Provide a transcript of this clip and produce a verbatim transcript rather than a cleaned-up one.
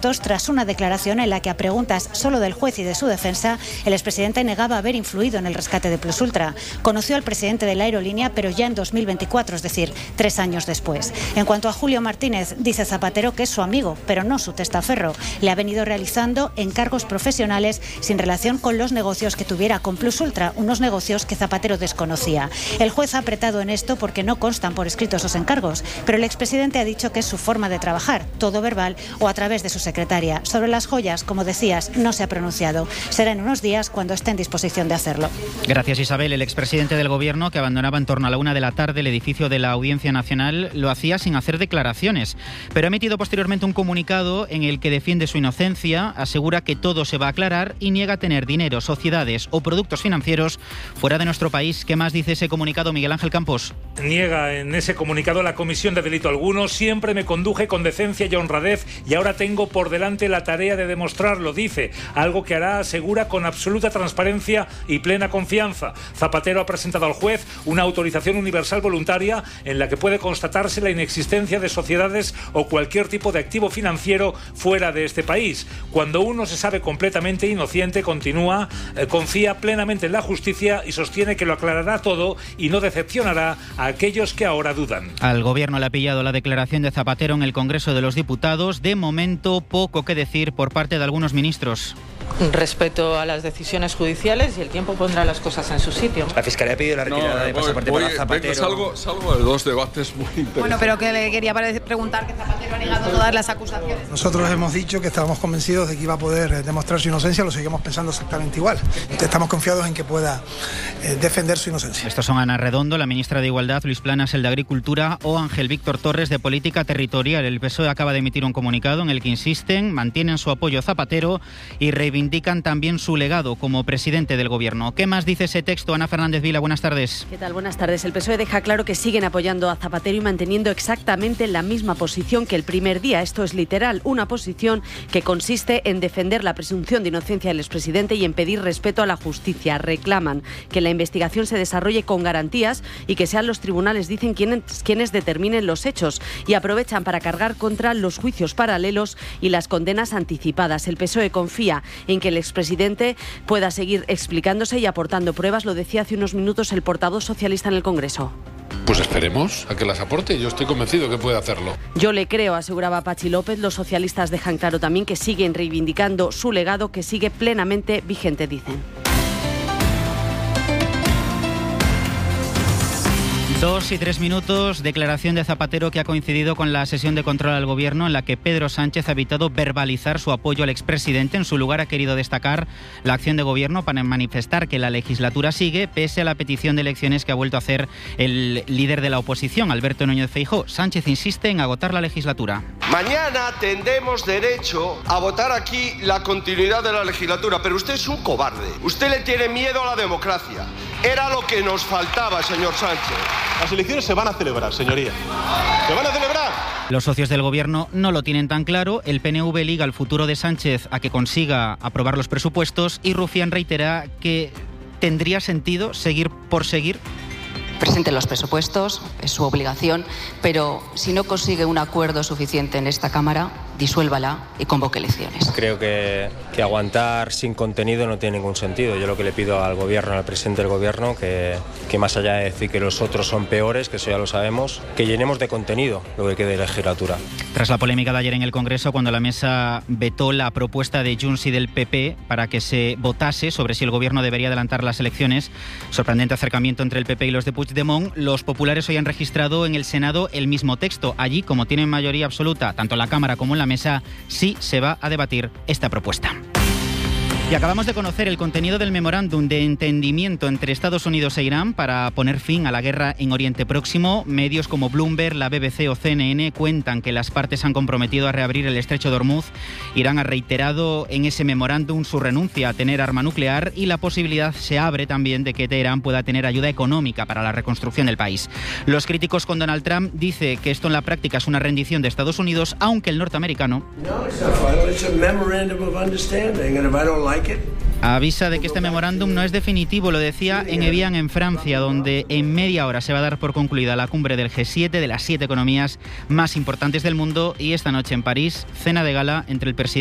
tras una declaración en la que a preguntas solo del juez y de su defensa, el expresidente negaba haber influido en el rescate de Plus Ultra. Conoció al presidente de la aerolínea, pero ya en dos mil veinticuatro, es decir, tres años después. En cuanto a Julio Martínez, dice Zapatero que es su amigo, pero no su testaferro. Le ha venido realizando encargos profesionales sin relación con los negocios que tuviera con Plus Ultra, unos negocios que Zapatero desconocía. El juez ha apretado en esto porque no constan por escrito esos encargos, pero el expresidente ha dicho que es su forma de trabajar, todo verbal o a través de su secretaria. Sobre las joyas, como decías, no se ha pronunciado. Será en unos días cuando esté en disposición de hacerlo. Gracias, Isabel. El expresidente del Gobierno, que abandonaba en torno a la una de la tarde el edificio de la Audiencia Nacional, lo hacía sin hacer declaraciones, pero ha emitido posteriormente un comunicado en el que defiende su inocencia, asegura que todo se va a aclarar y niega tener dinero, sociedades o productos financieros fuera de nuestro país. ¿Qué más dice ese comunicado, Miguel Ángel Campos? Niega en ese comunicado la comisión de delito alguno. Siempre me conduje con decencia y honradez y ahora tengo por delante la tarea de demostrarlo, dice, algo que hará, asegura, con absoluta transparencia y plena confianza. Zapatero ha presentado al juez una autorización universal voluntaria en la que puede constatarse la inexistencia de sociedades o cualquier tipo de activo financiero fuera de este país. Cuando uno se sabe completamente inocente, continúa, eh, confía plenamente en la justicia y sostiene que lo aclarará todo y no decepcionará a aquellos que ahora dudan. Al Gobierno le ha pillado la declaración de Zapatero en el Congreso de los Diputados. De momento, poco que decir por parte de algunos ministros. Respeto a las decisiones judiciales y el tiempo pondrá las cosas en su sitio. La Fiscalía ha pedido la retirada no, de pasaporte para Zapatero. Salgo, salgo de dos debates muy interesantes. Bueno, pero que le quería preguntar que Zapatero ha negado todas las acusaciones. Nosotros hemos dicho que estábamos convencidos de que iba a poder demostrar su inocencia, lo seguimos pensando exactamente igual. Estamos confiados en que pueda eh, defender su inocencia. Estos son Ana Redondo, la ministra de Igualdad, Luis Planas, el de Agricultura, o Ángel Víctor Torres, de Política Territorial. El P S O E acaba de emitir un comunicado en el que insisten, mantienen su apoyo a Zapatero y reivindican también su legado como presidente del Gobierno. ¿Qué más dice ese texto? Ana Fernández Vila, buenas tardes. ¿Qué tal? Buenas tardes. El P S O E deja claro que siguen apoyando a Zapatero y manteniendo exactamente la misma posición que el primer día. Esto es literal, una posición que consiste en defender la presunción de inocencia del expresidente y en pedir respeto a la justicia. Reclaman que la investigación se desarrolle con garantías y que sean los tribunales, dicen, quienes, quienes determinen los hechos, y aprovechan para cargar contra los juicios paralelos y las condenas anticipadas. El P S O E confía en que el expresidente pueda seguir explicándose y aportando pruebas, lo decía hace unos minutos el portavoz socialista en el Congreso. Pues esperemos a que las aporte, yo estoy convencido que puede hacerlo. Yo le creo, aseguraba Pachi López. Los socialistas dejan claro también que siguen reivindicando su legado, que sigue plenamente vigente, dicen. Dos y tres minutos, declaración de Zapatero que ha coincidido con la sesión de control al Gobierno en la que Pedro Sánchez ha evitado verbalizar su apoyo al expresidente. En su lugar ha querido destacar la acción de Gobierno para manifestar que la legislatura sigue, pese a la petición de elecciones que ha vuelto a hacer el líder de la oposición, Alberto Núñez Feijóo. Sánchez insiste en agotar la legislatura. Mañana tendremos derecho a votar aquí la continuidad de la legislatura, pero usted es un cobarde. Usted le tiene miedo a la democracia. Era lo que nos faltaba, señor Sánchez. Las elecciones se van a celebrar, señoría. ¡Se van a celebrar! Los socios del Gobierno no lo tienen tan claro. El P N V liga el futuro de Sánchez a que consiga aprobar los presupuestos y Rufián reitera que tendría sentido seguir por seguir. Presente los presupuestos, es su obligación, pero si no consigue un acuerdo suficiente en esta Cámara, disuélvala y convoque elecciones. Creo que, que aguantar sin contenido no tiene ningún sentido. Yo lo que le pido al Gobierno, al presidente del Gobierno, que, que más allá de decir que los otros son peores, que eso ya lo sabemos, que llenemos de contenido lo que quede de legislatura. Tras la polémica de ayer en el Congreso, cuando la mesa vetó la propuesta de Junts y del P P para que se votase sobre si el Gobierno debería adelantar las elecciones, sorprendente acercamiento entre el P P y los de Puigdemont, los populares hoy han registrado en el Senado el mismo texto. Allí, como tienen mayoría absoluta, tanto en la Cámara como en la mesa, sí se va a debatir esta propuesta. Y acabamos de conocer el contenido del memorándum de entendimiento entre Estados Unidos e Irán para poner fin a la guerra en Oriente Próximo. Medios como Bloomberg, la B B C o C N N cuentan que las partes han comprometido a reabrir el estrecho de Hormuz. Irán ha reiterado en ese memorándum su renuncia a tener arma nuclear y la posibilidad se abre también de que Teherán pueda tener ayuda económica para la reconstrucción del país. Los críticos con Donald Trump dicen que esto en la práctica es una rendición de Estados Unidos, aunque el norteamericano... No, it's not final. It's a memorandum of understanding, and if I don't like Avisa de que este memorándum no es definitivo, lo decía en Evian, en Francia, donde en media hora se va a dar por concluida la cumbre del G siete, de las siete economías más importantes del mundo, y esta noche en París, cena de gala entre el presidente